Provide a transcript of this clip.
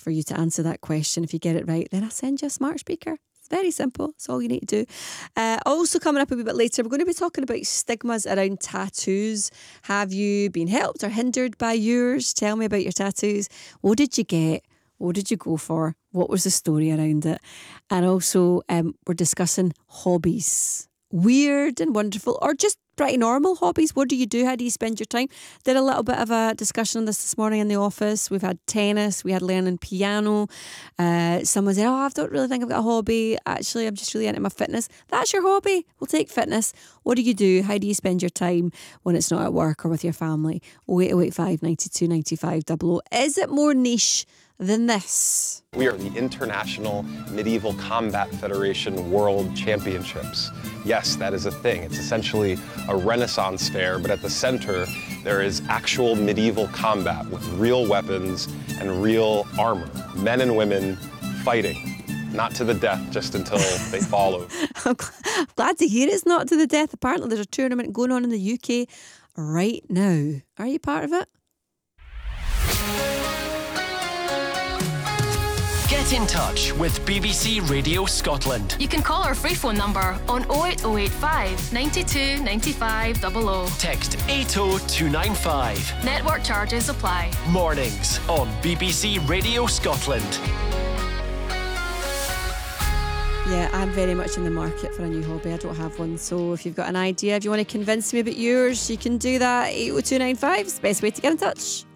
for you to answer that question. If you get it right, then I'll send you a smart speaker. It's very simple. That's all you need to do. Also coming up a wee bit later, we're going to be talking about stigmas around tattoos. Have you been helped or hindered by yours? Tell me about your tattoos. What did you get? What did you go for? What was the story around it? And also, we're discussing hobbies. Weird and wonderful, or just pretty normal hobbies. What do you do? How do you spend your time? Did a little bit of a discussion on this morning in the office. We've had tennis. We had learning piano. Someone said, I don't really think I've got a hobby. Actually, I'm just really into my fitness. That's your hobby. We'll take fitness. What do you do? How do you spend your time when it's not at work or with your family? 08085 92 95 00. Is it more niche than this? We are the International Medieval Combat Federation World Championships. Yes, that is a thing. It's essentially a Renaissance fair, but at the center there is actual medieval combat with real weapons and real armor. Men and women fighting. Not to the death, just until they fall over. I'm glad to hear it's not to the death. Apparently there's a tournament going on in the UK right now. Are you part of it? Get in touch with BBC Radio Scotland. You can call our free phone number on 08085 92 95 00. Text 80295. Network charges apply. Mornings on BBC Radio Scotland. Yeah, I'm very much in the market for a new hobby. I don't have one. So if you've got an idea, if you want to convince me about yours, you can do that. 80295 is the best way to get in touch.